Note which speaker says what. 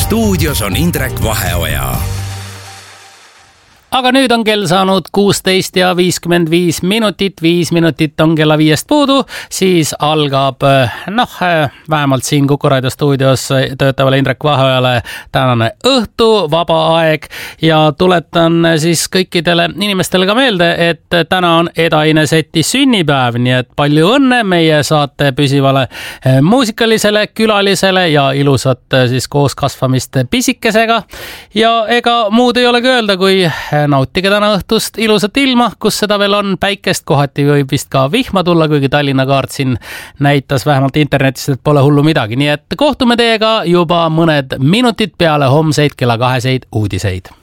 Speaker 1: stuudios on Indrek Vaheoja.
Speaker 2: Aga nüüd on kell saanud 16 ja 55 minutit, 5 minutit on kella 5 puudu, siis algab, vähemalt siin Kuku Raadio stuudios töötavale Indrek Vaheojale tänane õhtu, vaba aeg ja tuletan siis kõikidele inimestele ka meelde, et täna on Edaine Seti sünnipäev, nii et palju õnne meie saate püsivale muusikalisele külalisele ja ilusat siis kooskasvamist pisikesega ja ega muud ei olegi öelda, kui nautige täna õhtust ilusat ilma, kus seda veel on, päikest, kohati võib vist ka vihma tulla, kuigi Tallinna kaart siin näitas vähemalt internetis, et pole hullu midagi. Nii et kohtume teiega juba mõned minutid peale homseid kella 2 uudiseid.